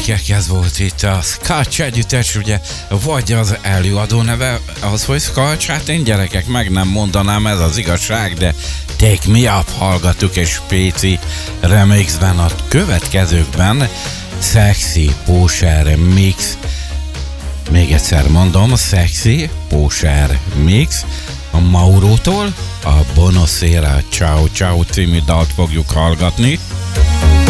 gyerekek, ez volt itt a Scratch együttes, ugye, vagy az előadó neve az, hogy Scratch, hát én gyerekek meg nem mondanám, ez az igazság, de Take Me Up hallgattuk egy spéci remixben, a következőkben Sexy Poser Mix, még egyszer mondom, Sexy Poser Mix, a Maurótól a Bonocera Ciao Ciao című dalt fogjuk hallgatni.